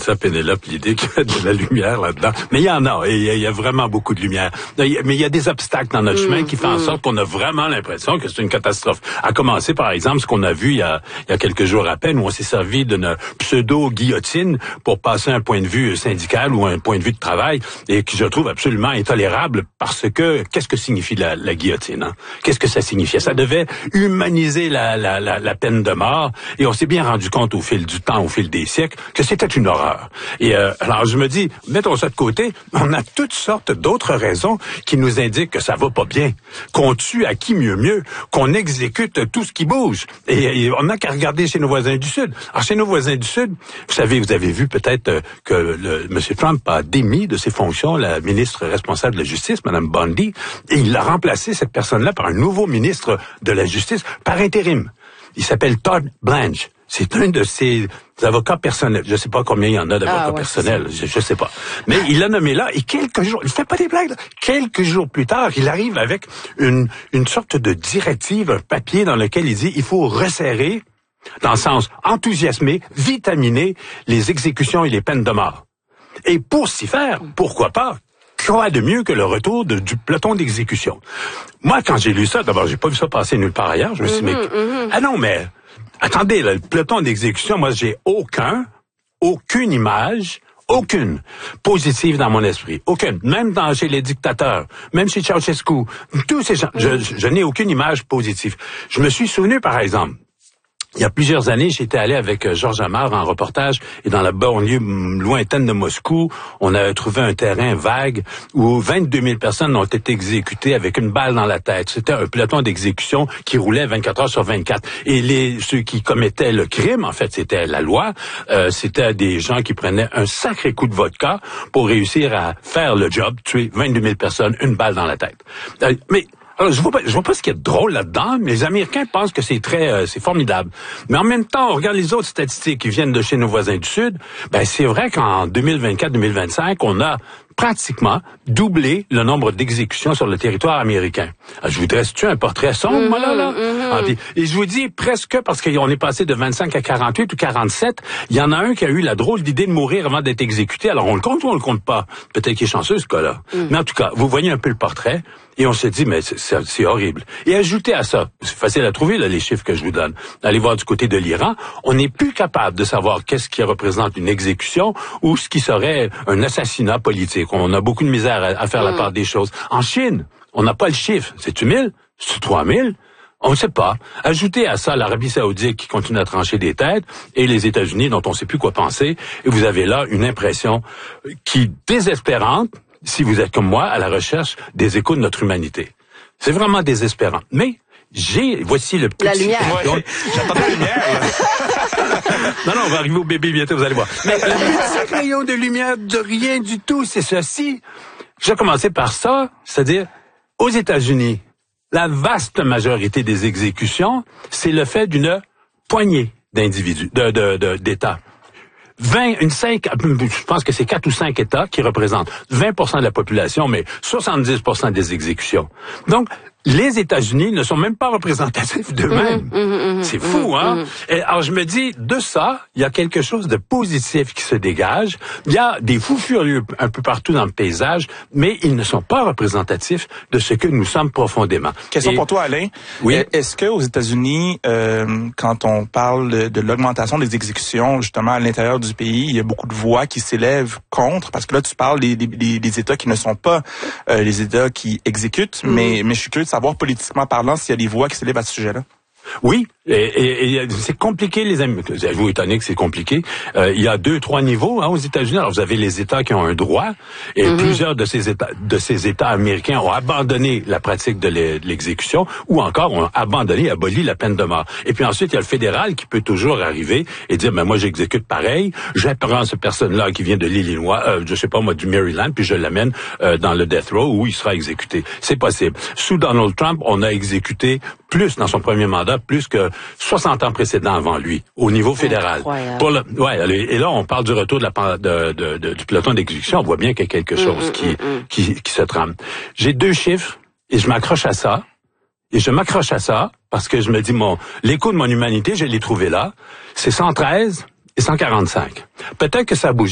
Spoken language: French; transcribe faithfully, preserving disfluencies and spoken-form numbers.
ça, Pénélope, l'idée qu'il y a de la lumière là-dedans. Mais il y en a, et il y a vraiment beaucoup de lumière. Mais il y a des obstacles dans notre mmh, chemin qui font mmh. en sorte qu'on a vraiment l'impression que c'est une catastrophe. À commencer, par exemple, ce qu'on a vu il y a, il y a quelques jours à peine, où on s'est servi d'une pseudo-guillotine pour passer un point de vue syndical ou un point de vue de travail, et que je trouve absolument intolérable, parce que qu'est-ce que signifie la, la guillotine, hein? Qu'est-ce que ça signifiait? Ça devait humaniser la, la, la, la peine de mort, et on s'est bien rendu compte au fil du temps, au fil des siècles, que c'était une horreur. Et euh, alors je me dis, mettons ça de côté, on a toutes sortes d'autres raisons qui nous indiquent que ça va pas bien, qu'on tue à qui mieux mieux, qu'on exécute tout ce qui bouge. Et, et on n'a qu'à regarder chez nos voisins du Sud. Alors chez nos voisins du Sud, vous savez, vous avez vu peut-être euh, que le, M. Trump a démis de ses fonctions la ministre responsable de la Justice, Mme Bondi, et il a remplacé cette personne-là par un nouveau ministre de la Justice par intérim. Il s'appelle Todd Blanche. C'est un de ses avocats personnels. Je sais pas combien il y en a d'avocats ah, ouais, personnels. Je, je sais pas. Mais il l'a nommé là, et quelques jours, il fait pas des blagues, là. Quelques jours plus tard, il arrive avec une, une sorte de directive, un papier dans lequel il dit, il faut resserrer, dans le sens enthousiasmer, vitaminer les exécutions et les peines de mort. Et pour s'y faire, pourquoi pas? Quoi de mieux que le retour de, du peloton d'exécution? Moi, quand j'ai lu ça, d'abord, j'ai pas vu ça passer nulle part ailleurs. Je me suis dit, mm-hmm, mais, mm-hmm. ah non, mais, attendez, là, le peloton d'exécution, moi, j'ai aucun, aucune image, aucune positive dans mon esprit. Aucune. Même dans, chez les dictateurs, même chez Ceausescu, tous ces gens, mm-hmm. je, je n'ai aucune image positive. Je me suis souvenu, par exemple, il y a plusieurs années, j'étais allé avec Georges Amar en reportage, et dans la banlieue lointaine de Moscou, on a trouvé un terrain vague où vingt-deux mille personnes ont été exécutées avec une balle dans la tête. C'était un peloton d'exécution qui roulait vingt-quatre heures sur vingt-quatre. Et les ceux qui commettaient le crime, en fait, c'était la loi, euh, c'était des gens qui prenaient un sacré coup de vodka pour réussir à faire le job, tuer vingt-deux mille personnes, une balle dans la tête. Euh, mais Alors, je vois pas, je vois pas ce qu'il y a de drôle là-dedans, mais les Américains pensent que c'est très, euh, c'est formidable. Mais en même temps, on regarde les autres statistiques qui viennent de chez nos voisins du Sud. Ben, c'est vrai qu'en deux mille vingt-quatre deux mille vingt-cinq, on a pratiquement doublé le nombre d'exécutions sur le territoire américain. Alors, je vous dresse-tu un portrait sombre, mm-hmm, moi, là, là? Mm-hmm. Et je vous dis presque, parce qu'on est passé de vingt-cinq à quarante-huit ou quarante-sept, il y en a un qui a eu la drôle d'idée de mourir avant d'être exécuté. Alors, on le compte ou on le compte pas? Peut-être qu'il est chanceux, ce cas-là. Mm. Mais en tout cas, vous voyez un peu le portrait, et on se dit, mais c'est, c'est, c'est horrible. Et ajoutez à ça, c'est facile à trouver, là, les chiffres que je vous donne. Allez voir du côté de l'Iran, on n'est plus capable de savoir qu'est-ce qui représente une exécution ou ce qui serait un assassinat politique. On a beaucoup de misère à, à faire mm. la part des choses. En Chine, on n'a pas le chiffre. C'est-tu mille? C'est trois mille? On ne sait pas. Ajoutez à ça l'Arabie Saoudite qui continue à trancher des têtes et les États-Unis dont on ne sait plus quoi penser. Et vous avez là une impression qui désespérante, si vous êtes comme moi, à la recherche des échos de notre humanité. C'est vraiment désespérant. Mais j'ai, voici le petit... La lumière. Ouais, j'attendais la lumière. non, non, on va arriver au bébé bientôt, vous allez voir. Mais le petit rayon de lumière de rien du tout, c'est ceci. Je vais commencer par ça, c'est-à-dire, aux États-Unis, la vaste majorité des exécutions, c'est le fait d'une poignée d'individus, de, de, de, d'États. vingt, une cinq, je pense que c'est quatre ou cinq États qui représentent vingt pour cent de la population, mais soixante-dix pour cent des exécutions. Donc, les États-Unis ne sont même pas représentatifs d'eux-mêmes. Mmh, mmh, mmh, c'est fou, mmh, hein? Mmh. Et alors, je me dis, de ça, il y a quelque chose de positif qui se dégage. Il y a des fous furieux un peu partout dans le paysage, mais ils ne sont pas représentatifs de ce que nous sommes profondément. Question Et, pour toi, Alain. Oui. Est-ce que aux États-Unis, euh, quand on parle de, de l'augmentation des exécutions, justement, à l'intérieur du pays, il y a beaucoup de voix qui s'élèvent contre, parce que là, tu parles des, des, des États qui ne sont pas euh, les États qui exécutent, mmh. mais, mais je suis curieux de savoir politiquement parlant s'il y a des voix qui s'élèvent à ce sujet-là. Oui, et, et, et c'est compliqué, les amis. Vous étonnez que c'est compliqué. Euh, il y a deux, trois niveaux hein, aux États-Unis. Alors, vous avez les États qui ont un droit, et mm-hmm. plusieurs de ces États, de ces États américains ont abandonné la pratique de, l'e, de l'exécution, ou encore ont abandonné, aboli la peine de mort. Et puis ensuite, il y a le fédéral qui peut toujours arriver et dire, ben moi, j'exécute pareil. Je prends cette personne-là qui vient de l'Illinois, euh, je sais pas moi, du Maryland, puis je l'amène euh, dans le death row où il sera exécuté. C'est possible. Sous Donald Trump, on a exécuté plus dans son premier mandat, plus que soixante ans précédents avant lui, au niveau fédéral. Pour le, ouais, et là, on parle du retour de la, de, de, de, du peloton d'exécution. On voit bien qu'il y a quelque chose mmh, qui, mmh. qui, qui se trame. J'ai deux chiffres et je m'accroche à ça. Et je m'accroche à ça parce que je me dis, mon, l'écho de mon humanité, je l'ai trouvé là. C'est cent treize et cent quarante-cinq. Peut-être que ça bouge.